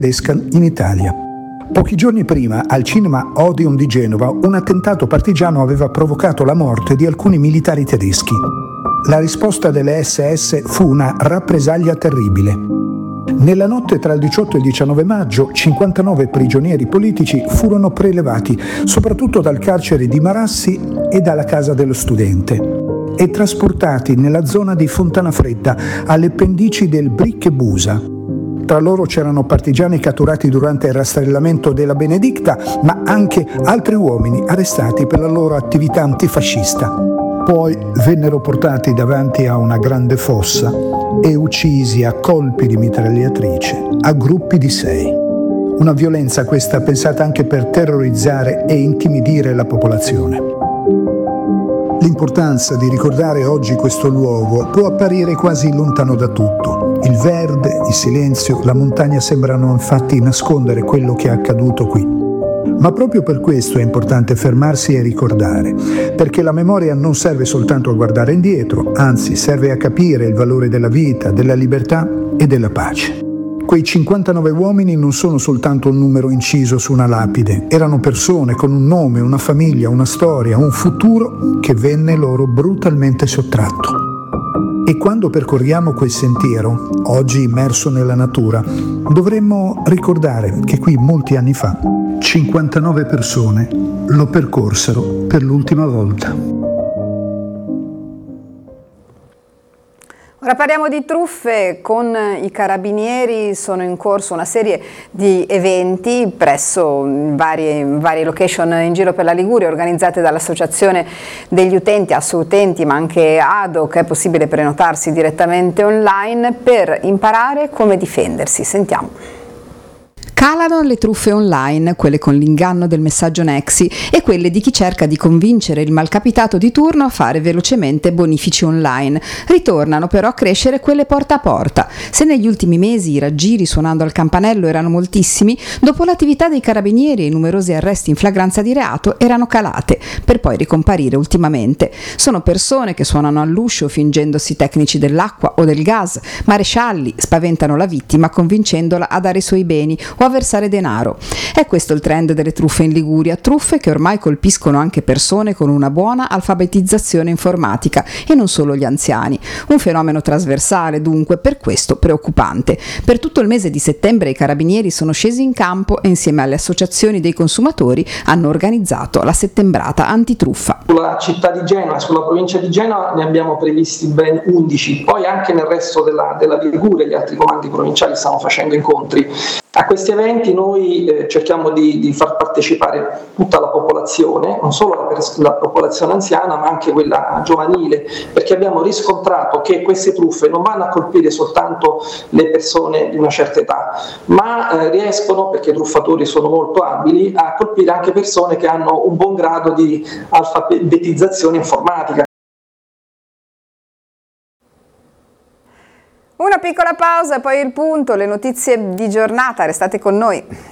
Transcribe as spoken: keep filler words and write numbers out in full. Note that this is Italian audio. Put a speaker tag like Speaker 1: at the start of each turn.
Speaker 1: tedesca in Italia. Pochi giorni prima, al cinema Odeon di Genova, un attentato partigiano aveva provocato la morte di alcuni militari tedeschi. La risposta delle S S fu una rappresaglia terribile. Nella notte tra il diciotto e il diciannove maggio, cinquantanove prigionieri politici furono prelevati, soprattutto dal carcere di Marassi e dalla casa dello studente, e trasportati nella zona di Fontanafredda, alle pendici del Bric e Busa. Tra loro c'erano partigiani catturati durante il rastrellamento della Benedicta, ma anche altri uomini arrestati per la loro attività antifascista. Poi vennero portati davanti a una grande fossa e uccisi a colpi di mitragliatrice, a gruppi di sei. Una violenza questa pensata anche per terrorizzare e intimidire la popolazione. L'importanza di ricordare oggi questo luogo può apparire quasi lontano da tutto. Il verde, il silenzio, la montagna sembrano infatti nascondere quello che è accaduto qui. Ma proprio per questo è importante fermarsi e ricordare, perché la memoria non serve soltanto a guardare indietro, anzi serve a capire il valore della vita, della libertà e della pace. Quei cinquantanove uomini non sono soltanto un numero inciso su una lapide, erano persone con un nome, una famiglia, una storia, un futuro che venne loro brutalmente sottratto. E quando percorriamo quel sentiero, oggi immerso nella natura, dovremmo ricordare che qui molti anni fa cinquantanove persone lo percorsero per l'ultima volta.
Speaker 2: Ora parliamo di truffe. Con i carabinieri sono in corso una serie di eventi presso varie, varie location in giro per la Liguria organizzate dall'Associazione degli Utenti, Assoutenti, ma anche ADOC. È possibile prenotarsi direttamente online per imparare come difendersi. Sentiamo.
Speaker 3: Calano le truffe online, quelle con l'inganno del messaggio Nexi, e quelle di chi cerca di convincere il malcapitato di turno a fare velocemente bonifici online. Ritornano però a crescere quelle porta a porta. Se negli ultimi mesi i raggiri suonando al campanello erano moltissimi, dopo l'attività dei carabinieri e i numerosi arresti in flagranza di reato erano calate, per poi ricomparire ultimamente. Sono persone che suonano all'uscio fingendosi tecnici dell'acqua o del gas, marescialli, spaventano la vittima convincendola a dare i suoi beni o a versare denaro. È questo il trend delle truffe in Liguria, truffe che ormai colpiscono anche persone con una buona alfabetizzazione informatica e non solo gli anziani. Un fenomeno trasversale, dunque, per questo preoccupante. Per tutto il mese di settembre i carabinieri sono scesi in campo e insieme alle associazioni dei consumatori hanno organizzato la settembrata antitruffa.
Speaker 4: Sulla città di Genova, sulla provincia di Genova ne abbiamo previsti ben undici, poi anche nel resto della, della Liguria gli altri comandi provinciali stanno facendo incontri. A questi eventi noi eh, cerchiamo di, di far partecipare tutta la popolazione, non solo la, pers- la popolazione anziana ma anche quella giovanile, perché abbiamo riscontrato che queste truffe non vanno a colpire soltanto le persone di una certa età, ma eh, riescono, perché i truffatori sono molto abili, a colpire anche persone che hanno un buon grado di alfabetizzazione informatica.
Speaker 2: Una piccola pausa e poi il punto, le notizie di giornata, restate con noi.